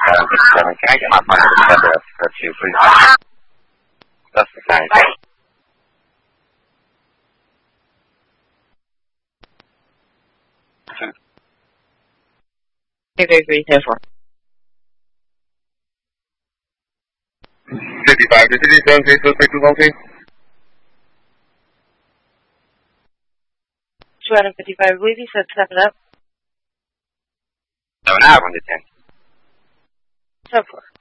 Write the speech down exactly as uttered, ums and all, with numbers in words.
fifty-seven. Can I get my partner together for two, please? That's the sign. Okay, three, ten, four. fifty-five to fifty-seven, please, suspect is on scene. two out of fifty-five, I believe he said seven up. seven out, one to ten. seven four.